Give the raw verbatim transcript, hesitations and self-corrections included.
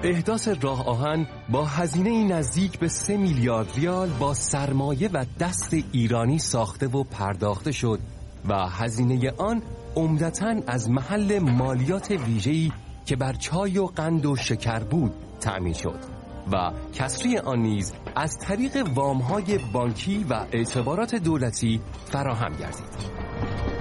احداث راه آهن با هزینه نزدیک به سه میلیارد ریال با سرمایه و دست ایرانی ساخته و پرداخته شد و هزینه آن عمدتاً از محل مالیات ویژه‌ای که بر چای و قند و شکر بود تأمین شد و کسری آن نیز از طریق وام‌های بانکی و اعتبارات دولتی فراهم گردید.